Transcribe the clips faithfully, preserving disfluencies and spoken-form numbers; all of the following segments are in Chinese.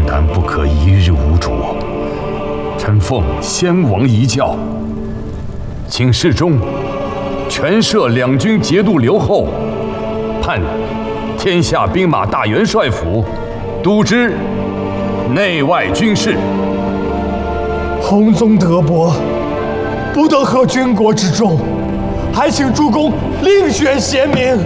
敢不可一日无主。臣奉先王遗教，请侍中全摄两军节度留后，判天下兵马大元帅府，督知内外军事。 洪宗德伯，不得合军国之众，还请诸公另选贤明。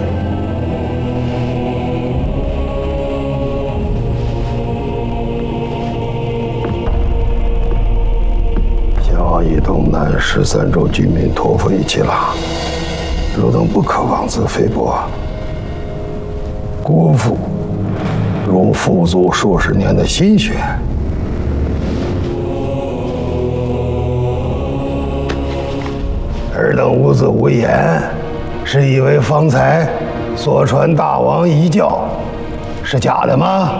嘉义东南十三州军民托付一起了，汝等不可妄自菲薄。国父如付足数十年的心血。尔等无子无言，是以为方才所传大王遗教是假的吗？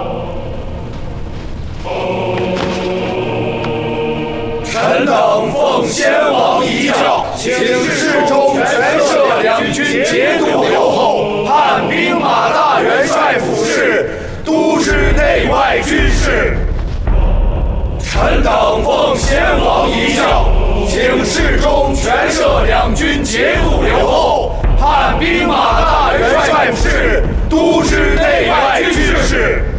臣等奉先王遗教，请侍中全摄两军节度留后，判兵马大元帅府事，督知内外军事。臣等奉先王遗教，请侍中全摄两军节度留后，判兵马大元帅府事，督知内外军事。